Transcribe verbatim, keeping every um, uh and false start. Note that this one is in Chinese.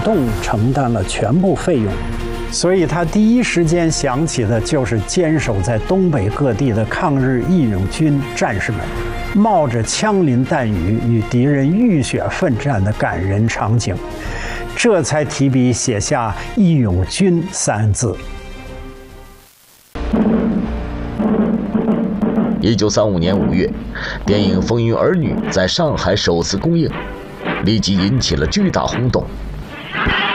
动承担了全部费用，所以他第一时间想起的就是坚守在东北各地的抗日义勇军战士们，冒着枪林弹雨与敌人浴血奋战的感人场景，这才提笔写下“义勇军”三字。 一九三五年五月，电影《风云儿女》在上海首次公映，立即引起了巨大轰动。